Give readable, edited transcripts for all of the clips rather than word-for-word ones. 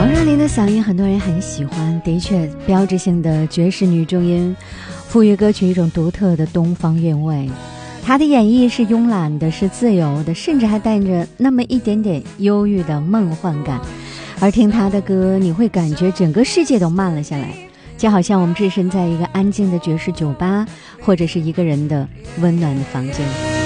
王若琳的嗓音很多人很喜欢，的确标志性的爵士女中音赋予歌曲一种独特的东方韵味。她的演绎是慵懒的，是自由的，甚至还带着那么一点点忧郁的梦幻感。而听她的歌，你会感觉整个世界都慢了下来，就好像我们置身在一个安静的爵士酒吧，或者是一个人的温暖的房间。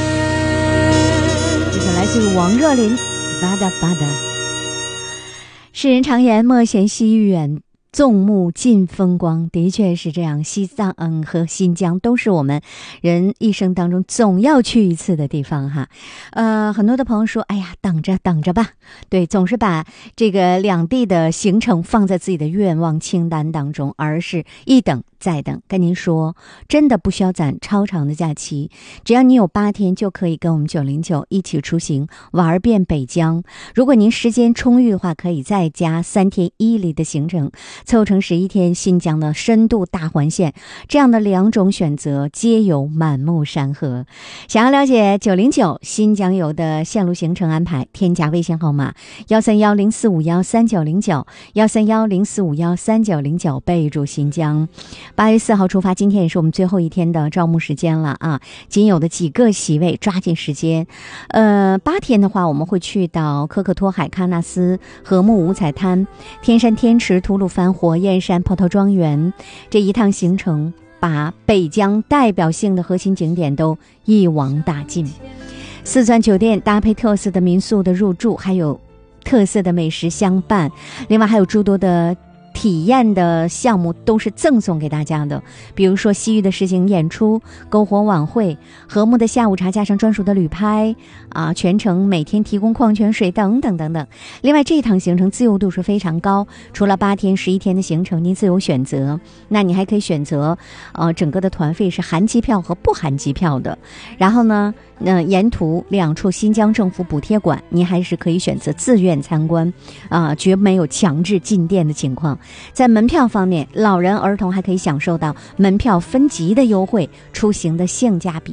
这是来自于王若琳巴达巴达。世人常言莫嫌西域远，纵目尽风光，的确是这样。西藏和新疆都是我们人一生当中总要去一次的地方哈。很多的朋友说，哎呀，等着吧。对，总是把这个两地的行程放在自己的愿望清单当中，而是一等再等。跟您说，真的不需要攒超长的假期，只要你有8天就可以跟我们909一起出行玩遍北疆。如果您时间充裕的话，可以再加3天1里的行程，凑成11天新疆的深度大环线。这样的2种选择皆有满目山河。想要了解909新疆游的线路行程安排，添加微信号码13104513909 13104513909，备注新疆。8月4号出发，今天也是我们最后一天的招募时间了啊！仅有的几个席位，抓紧时间。8天的话，我们会去到可可托海、喀纳斯、禾木五彩滩、天山天池、吐鲁番、火焰山、泡陶庄园。这一趟行程把北疆代表性的核心景点都一网打尽。四钻酒店搭配特色的民宿的入住，还有特色的美食相伴，另外还有诸多的体验的项目都是赠送给大家的，比如说西域的实景演出、篝火晚会、禾木的下午茶加上专属的旅拍全程每天提供矿泉水等等等等。另外这一趟行程自由度是非常高，除了8天11天的行程您自由选择，那你还可以选择整个的团费是含机票和不含机票的。然后呢沿途2处新疆政府补贴馆您还是可以选择自愿参观绝没有强制进店的情况。在门票方面，老人儿童还可以享受到门票分级的优惠，出行的性价比